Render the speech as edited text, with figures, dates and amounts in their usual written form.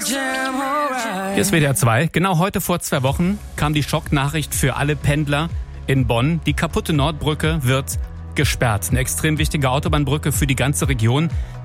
Hier ist WDR 2. Genau heute vor 2 Wochen kam die Schocknachricht für alle Pendler in Bonn. Die kaputte Nordbrücke wird gesperrt. Eine extrem wichtige Autobahnbrücke für die ganze Region.